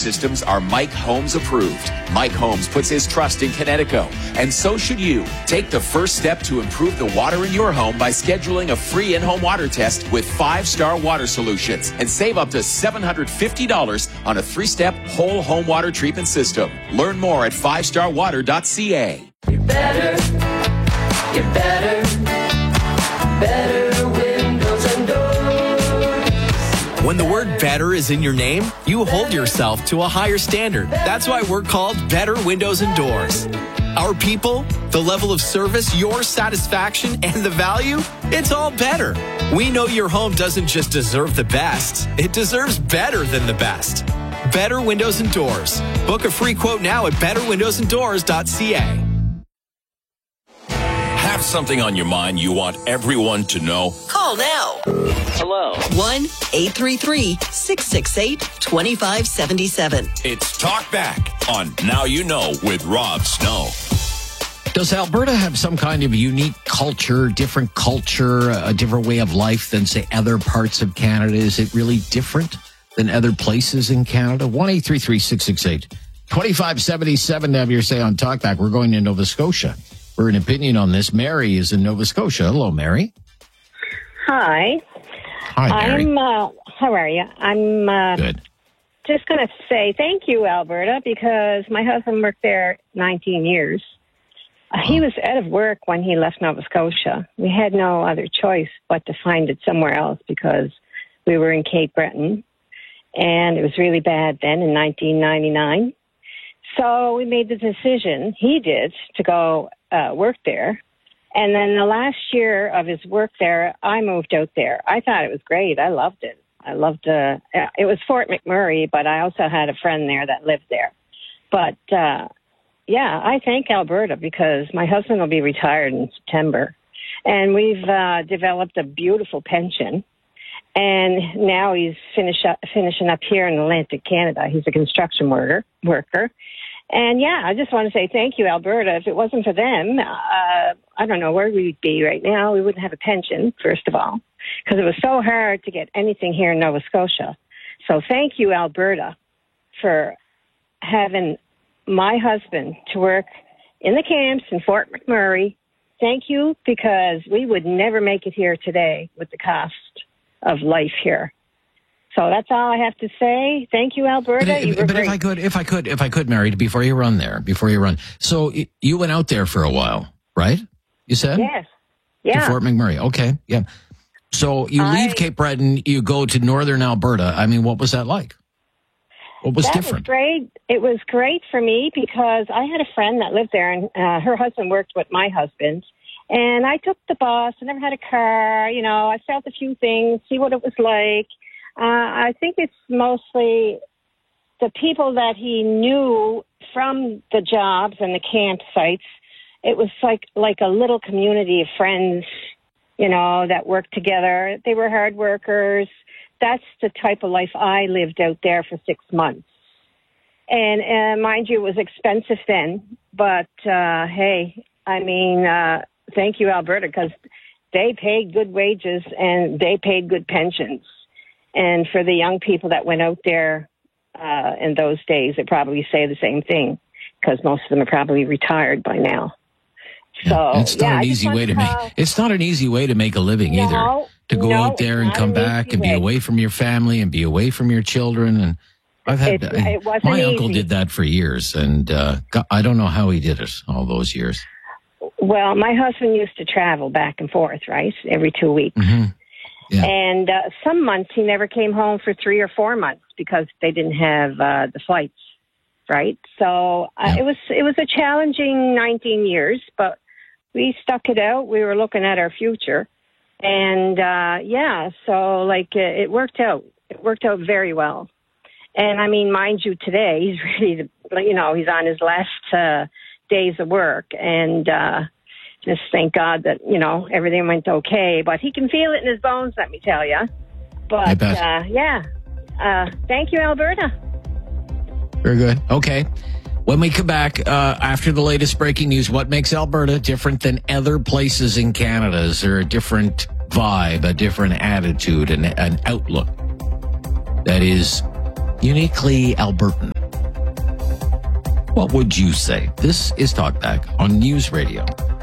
systems are Mike Holmes approved. Mike Holmes puts his trust in Connecticut, and so should you. Take the first step to improve the water in your home by scheduling a free in-home water test with 5-Star Water Solutions and save up to $750 on a 3-step whole home water treatment system. Learn more at 5starwater.ca. You're better. You're better. Better windows and doors. When the word better is in your name, you hold yourself to a higher standard. That's why we're called Better Windows and Doors. Our people, the level of service, your satisfaction, and the value, it's all better. We know your home doesn't just deserve the best, it deserves better than the best. Better Windows and Doors. Book a free quote now at betterwindowsanddoors.ca. Have something on your mind you want everyone to know? Call now. Hello. 1-833-668-2577. It's Talk Back on Now You Know with Rob Snow. Does Alberta have some kind of unique culture, a different way of life than, say, other parts of Canada? Is it really different than other places in Canada? 1-833-668-2577 to have your say on Talk Back. We're going to Nova Scotia for an opinion on this. Mary is in Nova Scotia. Hello, Mary. Hi. Hi, Mary. How are you? I'm Good. just going to say thank you, Alberta, because my husband worked there 19 years. He was out of work when he left Nova Scotia. We had no other choice but to find it somewhere else because we were in Cape Breton, and it was really bad then in 1999. So we made the decision, he did, to go work there. And then the last year of his work there, I moved out there. I thought it was great. I loved it. It was Fort McMurray, but I also had a friend there that lived there. But, yeah, I thank Alberta because my husband will be retired in September. And we've developed a beautiful pension. And now he's finishing up here in Atlantic Canada. He's a construction worker. And, yeah, I just want to say thank you, Alberta. If it wasn't for them, I don't know where we'd be right now. We wouldn't have a pension, first of all, because it was so hard to get anything here in Nova Scotia. So thank you, Alberta, for having my husband to work in the camps in Fort McMurray. Thank you, because we would never make it here today with the cost of life here. So that's all I have to say. Thank you, Alberta. But if I could, Mary, before you run. So you went out there for a while, right? You said? Yes. Yeah. To Fort McMurray. Okay. Yeah. So you leave Cape Breton, you go to northern Alberta. I mean, what was that like? What was different? That was great. It was great for me because I had a friend that lived there, and her husband worked with my husband. And I took the bus. I never had a car. You know, I felt a few things, see what it was like. I think it's mostly the people that he knew from the jobs and the campsites. It was like a little community of friends, you know, that worked together. They were hard workers. That's the type of life I lived out there for 6 months. And mind you, it was expensive then. But, hey, I mean, thank you, Alberta, because they paid good wages and they paid good pensions. And for the young people that went out there in those days, they probably say the same thing because most of them are probably retired by now. So it's not an easy way to make. It's not an easy way to make a living either. To go out there and come back and be away from your family and be away from your children. And I've had my uncle did that for years, and I don't know how he did it all those years. Well, my husband used to travel back and forth, right, every 2 weeks. Mm-hmm. Yeah. And some months he never came home for 3 or 4 months because they didn't have the flights, right? So it was a challenging 19 years, but we stuck it out. We were looking at our future. And, so, it worked out. It worked out very well. And, I mean, mind you, today he's ready to, he's on his last days of work. And just thank God that, everything went okay. But he can feel it in his bones, let me tell you. But, I bet. Thank you, Alberta. Very good. Okay. When we come back, after the latest breaking news, what makes Alberta different than other places in Canada? Is there a different vibe, a different attitude, and an outlook that is uniquely Albertan? What would you say? This is Talkback on News Radio